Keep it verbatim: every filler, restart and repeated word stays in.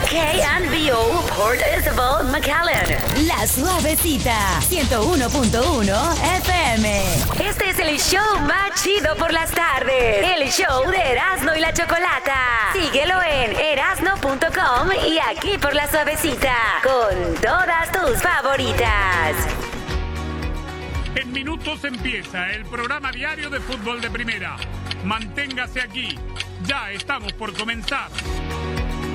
K and B O Port Isabel, McAllen. La Suavecita, ciento uno punto uno F M. Este es el show más chido por las tardes. El show de Erasmo y la Chocolata. Síguelo en erasmo punto com y aquí por La Suavecita. Con todas tus favoritas. En minutos empieza el programa diario de fútbol de primera. Manténgase aquí. Ya estamos por comenzar.